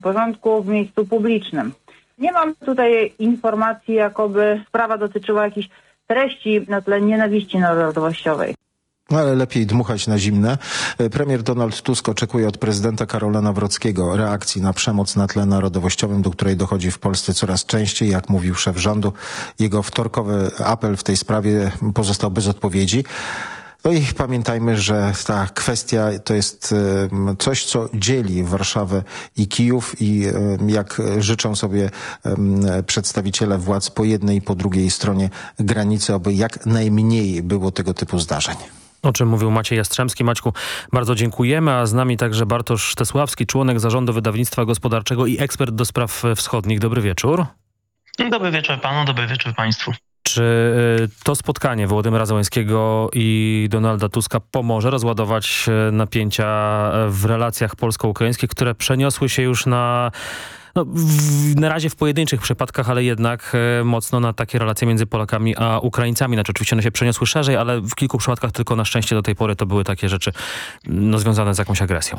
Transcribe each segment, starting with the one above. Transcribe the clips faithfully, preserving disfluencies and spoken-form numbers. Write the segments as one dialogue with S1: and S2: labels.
S1: porządku w miejscu publicznym. Nie mam tutaj informacji, jakoby sprawa dotyczyła jakichś treści na tle nienawiści narodowościowej.
S2: Ale lepiej dmuchać na zimne. Premier Donald Tusk oczekuje od prezydenta Karola Nawrockiego reakcji na przemoc na tle narodowościowym, do której dochodzi w Polsce coraz częściej. Jak mówił szef rządu, jego wtorkowy apel w tej sprawie pozostał bez odpowiedzi. No i pamiętajmy, że ta kwestia to jest coś, co dzieli Warszawę i Kijów i jak życzą sobie przedstawiciele władz po jednej i po drugiej stronie granicy, aby jak najmniej było tego typu zdarzeń.
S3: O czym mówił Maciej Jastrzębski. Maćku, bardzo dziękujemy, a z nami także Bartosz Tesławski, członek Zarządu Wydawnictwa Gospodarczego i ekspert do spraw wschodnich. Dobry wieczór.
S4: Dobry wieczór panu, dobry wieczór państwu.
S3: Czy to spotkanie Wołodymyra Zełenskiego i Donalda Tuska pomoże rozładować napięcia w relacjach polsko-ukraińskich, które przeniosły się już na... No, w, na razie w pojedynczych przypadkach, ale jednak e, mocno na takie relacje między Polakami a Ukraińcami. Znaczy oczywiście one się przeniosły szerzej, ale w kilku przypadkach tylko na szczęście do tej pory to były takie rzeczy no, związane z jakąś agresją.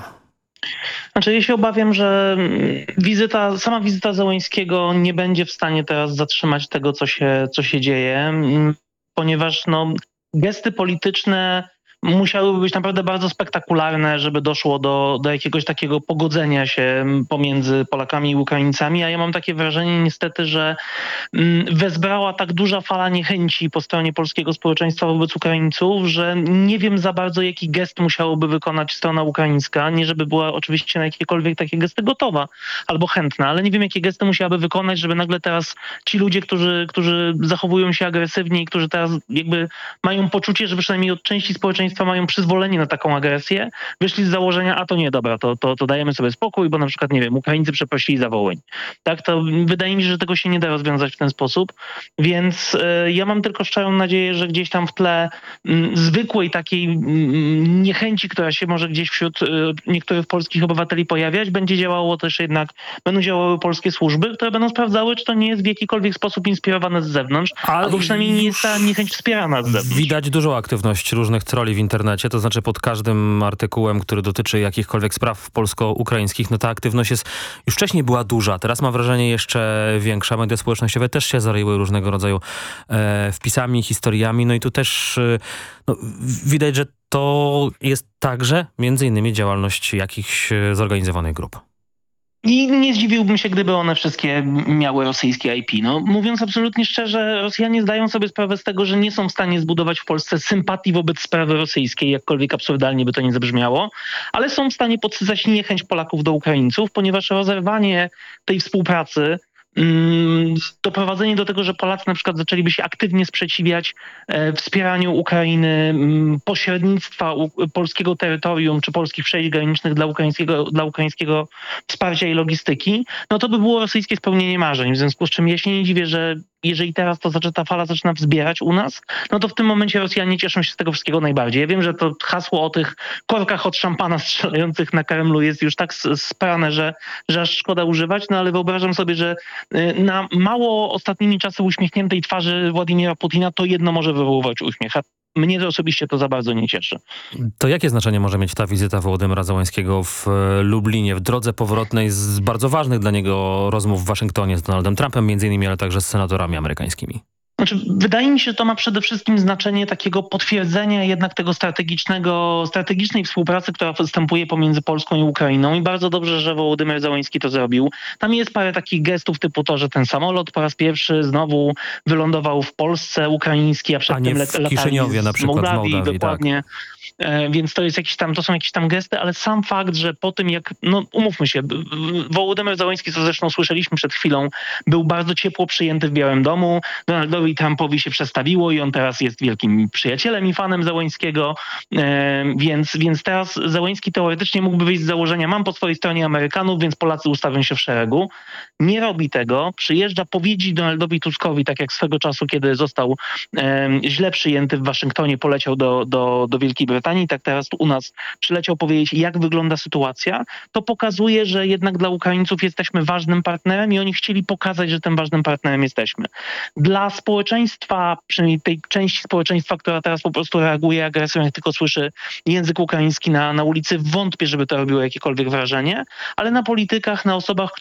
S4: Znaczy ja się obawiam, że wizyta, sama wizyta Zełenskiego nie będzie w stanie teraz zatrzymać tego, co się, co się dzieje, ponieważ no, gesty polityczne musiałyby być naprawdę bardzo spektakularne, żeby doszło do, do jakiegoś takiego pogodzenia się pomiędzy Polakami i Ukraińcami, a ja mam takie wrażenie niestety, że wezbrała tak duża fala niechęci po stronie polskiego społeczeństwa wobec Ukraińców, że nie wiem za bardzo, jaki gest musiałoby wykonać strona ukraińska, nie żeby była oczywiście na jakiekolwiek takie gesty gotowa albo chętna, ale nie wiem, jakie gesty musiałaby wykonać, żeby nagle teraz ci ludzie, którzy, którzy zachowują się agresywnie i którzy teraz jakby mają poczucie, że przynajmniej od części społeczeństwa mają przyzwolenie na taką agresję, wyszli z założenia, a to nie, dobra, to, to, to dajemy sobie spokój, bo na przykład, nie wiem, Ukraińcy przeprosili za Wołyń. Tak, to wydaje mi się, że tego się nie da rozwiązać w ten sposób, więc y, ja mam tylko szczerą nadzieję, że gdzieś tam w tle y, zwykłej takiej y, niechęci, która się może gdzieś wśród y, niektórych polskich obywateli pojawiać, będzie działało też jednak, będą działały polskie służby, które będą sprawdzały, czy to nie jest w jakikolwiek sposób inspirowane z zewnątrz,
S3: Ale
S4: albo przynajmniej nie jest ta niechęć wspierana z zewnątrz.
S3: Widać dużą aktywność różnych trolli w internecie, to znaczy pod każdym artykułem, który dotyczy jakichkolwiek spraw polsko-ukraińskich, no ta aktywność jest, już wcześniej była duża, teraz mam wrażenie jeszcze większa. Media społecznościowe też się zajęły różnego rodzaju e, wpisami, historiami, no i tu też e, no, widać, że to jest także między innymi działalność jakichś zorganizowanych grup.
S4: I nie zdziwiłbym się, gdyby one wszystkie miały rosyjskie I P. No, mówiąc absolutnie szczerze, Rosjanie zdają sobie sprawę z tego, że nie są w stanie zbudować w Polsce sympatii wobec sprawy rosyjskiej, jakkolwiek absurdalnie by to nie zabrzmiało, ale są w stanie podsycać niechęć Polaków do Ukraińców, ponieważ rozerwanie tej współpracy, doprowadzenie do tego, że Polacy na przykład zaczęliby się aktywnie sprzeciwiać e, wspieraniu Ukrainy, m, pośrednictwa u, polskiego terytorium czy polskich przejść granicznych dla ukraińskiego, dla ukraińskiego wsparcia i logistyki, no to by było rosyjskie spełnienie marzeń. W związku z czym ja się nie dziwię, że jeżeli teraz to zaczyna, ta fala zaczyna wzbierać u nas, no to w tym momencie Rosjanie cieszą się z tego wszystkiego najbardziej. Ja wiem, że to hasło o tych korkach od szampana strzelających na Kremlu jest już tak sprane, że, że aż szkoda używać, no ale wyobrażam sobie, że na mało ostatnimi czasy uśmiechniętej twarzy Władimira Putina to jedno może wywoływać uśmiech. A mnie to osobiście to za bardzo nie cieszy.
S3: To jakie znaczenie może mieć ta wizyta Wołodymyra Zełenskiego w Lublinie, w drodze powrotnej z bardzo ważnych dla niego rozmów w Waszyngtonie z Donaldem Trumpem między innymi, ale także z senatorami amerykańskimi?
S4: Znaczy, wydaje mi się, że to ma przede wszystkim znaczenie takiego potwierdzenia jednak tego strategicznego, strategicznej współpracy, która występuje pomiędzy Polską i Ukrainą i bardzo dobrze, że Wołodymyr Zełenski to zrobił. Tam jest parę takich gestów typu to, że ten samolot po raz pierwszy znowu wylądował w Polsce ukraiński, a przed
S3: a nie
S4: tym
S3: w
S4: latali
S3: Kiszyniowie na przykład,
S4: Mołdawii,
S3: w Mołdawii,
S4: dokładnie. Tak. Więc to jest jakiś tam, to są jakieś tam gesty, ale sam fakt, że po tym jak, no umówmy się, Wołodymyr Zełenski, co zresztą słyszeliśmy przed chwilą, był bardzo ciepło przyjęty w Białym Domu, Donaldowi Trumpowi się przestawiło i on teraz jest wielkim przyjacielem i fanem Zełenskiego, więc, więc teraz Zełenski teoretycznie mógłby wyjść z założenia, mam po swojej stronie Amerykanów, więc Polacy ustawią się w szeregu. Nie robi tego, przyjeżdża powiedzieć Donaldowi Tuskowi, tak jak swego czasu, kiedy został źle przyjęty w Waszyngtonie, poleciał do, do, do Wielkiej Brytanii, tak teraz u nas przyleciał powiedzieć, jak wygląda sytuacja. To pokazuje, że jednak dla Ukraińców jesteśmy ważnym partnerem i oni chcieli pokazać, że tym ważnym partnerem jesteśmy. Dla społeczeństwa społeczeństwa, przynajmniej tej części społeczeństwa, która teraz po prostu reaguje agresją, jak tylko słyszy język ukraiński na, na ulicy, wątpię, żeby to robiło jakiekolwiek wrażenie, ale na politykach, na osobach,